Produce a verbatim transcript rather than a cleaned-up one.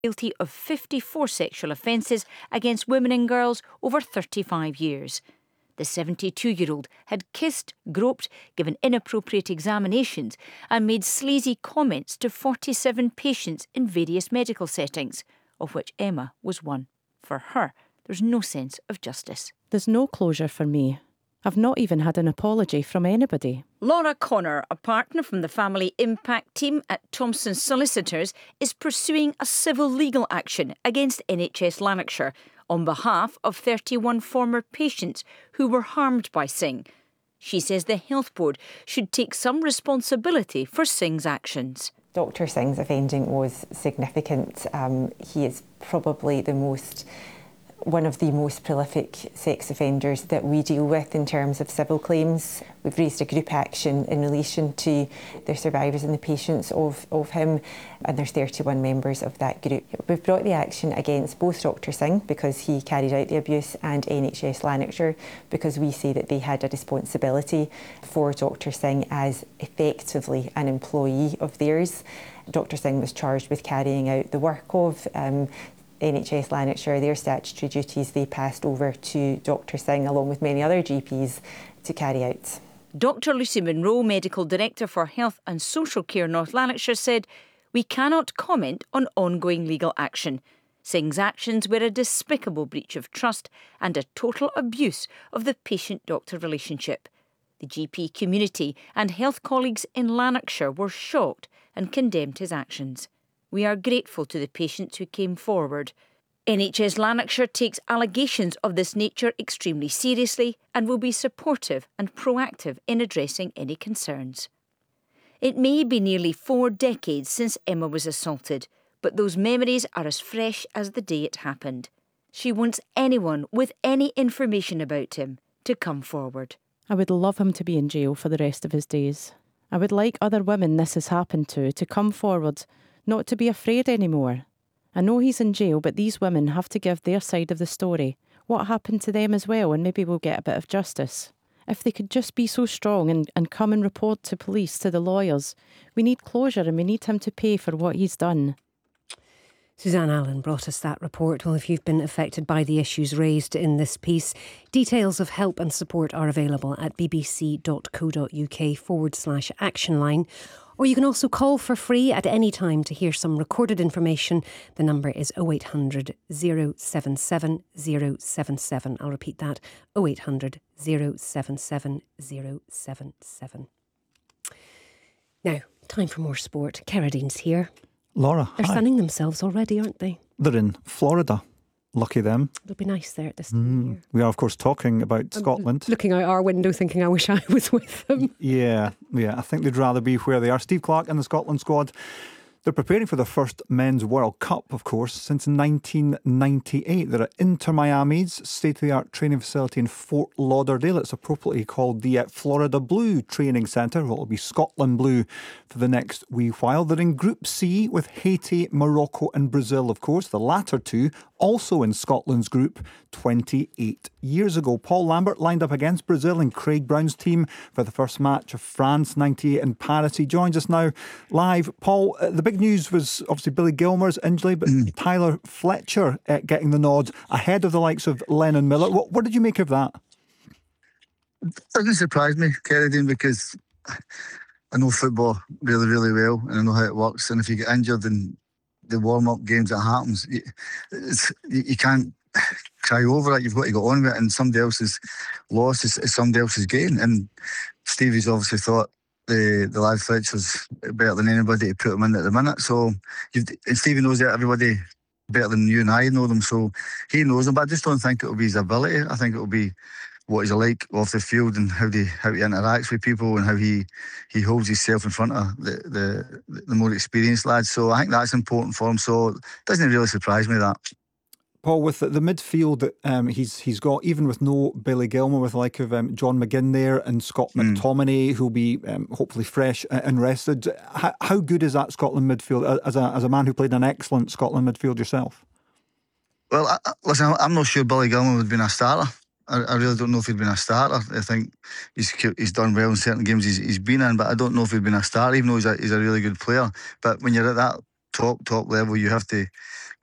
guilty of fifty-four sexual offences against women and girls over thirty-five years. The seventy-two-year-old had kissed, groped, given inappropriate examinations and made sleazy comments to forty-seven patients in various medical settings, of which Emma was one. For her, there's no sense of justice. There's no closure for me. I've not even had an apology from anybody. Laura Connor, a partner from the Family Impact team at Thomson Solicitors, is pursuing a civil legal action against N H S Lanarkshire on behalf of thirty-one former patients who were harmed by Singh. She says the Health Board should take some responsibility for Singh's actions. Doctor Singh's offending was significant. Um, he is probably the most one of the most prolific sex offenders that we deal with in terms of civil claims. We've raised a group action in relation to the survivors and the patients of, of him, and there's thirty-one members of that group. We've brought the action against both Doctor Singh because he carried out the abuse and N H S Lanarkshire because we say that they had a responsibility for Doctor Singh as effectively an employee of theirs. Doctor Singh was charged with carrying out the work of um, N H S Lanarkshire. Their statutory duties they passed over to Doctor Singh along with many other G Ps to carry out. Doctor Lucy Monroe, Medical Director for Health and Social Care North Lanarkshire, said, "We cannot comment on ongoing legal action. Singh's actions were a despicable breach of trust and a total abuse of the patient-doctor relationship. The G P community and health colleagues in Lanarkshire were shocked and condemned his actions. We are grateful to the patients who came forward. N H S Lanarkshire takes allegations of this nature extremely seriously and will be supportive and proactive in addressing any concerns." It may be nearly four decades since Emma was assaulted, but those memories are as fresh as the day it happened. She wants anyone with any information about him to come forward. I would love him to be in jail for the rest of his days. I would like other women this has happened to to come forward, not to be afraid anymore. I know he's in jail, but these women have to give their side of the story. What happened to them as well, and maybe we'll get a bit of justice. If they could just be so strong and, and come and report to police, to the lawyers. We need closure and we need him to pay for what he's done. Suzanne Allen brought us that report. Well, if you've been affected by the issues raised in this piece, details of help and support are available at bbc.co.uk forward slash action line. Or you can also call for free at any time to hear some recorded information. The number is oh eight hundred, oh seven seven, oh seven seven. I'll repeat that, oh eight hundred, oh seven seven, oh seven seven. Now, time for more sport. Kerridean's here. Laura, They're hi. sunning themselves already, aren't they? They're in Florida. Lucky them. It'll be nice there at this time of Mm. year. We are, of course, talking about I'm Scotland. looking out our window thinking I wish I was with them. Yeah, yeah. I think they'd rather be where they are. Steve Clarke and the Scotland squad, they're preparing for their first Men's World Cup, of course, since nineteen ninety-eight. They're at Inter Miami's state-of-the-art training facility in Fort Lauderdale. It's appropriately called the uh, Florida Blue Training Centre. Well, it'll be Scotland Blue for the next wee while. They're in Group C with Haiti, Morocco and Brazil, of course. The latter two also in Scotland's group twenty-eight years ago. Paul Lambert lined up against Brazil in Craig Brown's team for the first match of France ninety-eight in Paris. He joins us now live. Paul, uh, the big news was obviously Billy Gilmour's injury, but mm. Tyler Fletcher uh, getting the nod ahead of the likes of Lennon Miller. What, what did you make of that? It doesn't surprise me, Kerridean, because I know football really, really well and I know how it works. And if you get injured in the warm-up games, that happens. You, it's, you, you can't cry over it. You've got to go on with it. And somebody else's loss is, is somebody else's gain. And Stevie's obviously thought the the lad Fletcher's better than anybody to put him in at the minute. So you've, and Stevie knows that everybody better than you and I know them. So he knows them. But I just don't think it'll be his ability. I think it'll be what he's like off the field and how he how he interacts with people and how he he holds himself in front of the the, the more experienced lads. So I think that's important for him. So it doesn't really surprise me that. Paul, with the, the midfield that um, he's he's got, even with no Billy Gilmour, with the like of um, John McGinn there and Scott mm. McTominay, who'll be um, hopefully fresh and rested. How, how good is that Scotland midfield as a as a man who played an excellent Scotland midfield yourself? Well, I, listen, I'm not sure Billy Gilmour would have been a starter. I, I really don't know if he'd been a starter. I think he's he's done well in certain games he's, he's been in, but I don't know if he'd been a starter, even though he's a, he's a really good player. But when you're at that top, top level, you have to